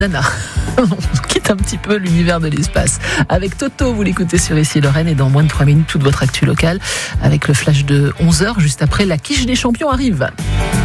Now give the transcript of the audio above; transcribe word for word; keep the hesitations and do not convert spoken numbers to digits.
Nana. On quitte un petit peu l'univers de l'espace. Avec Toto, vous l'écoutez sur Ici Lorraine et dans moins de trois minutes, toute votre actu locale avec le flash de onze heures, juste après la quiche des champions arrive.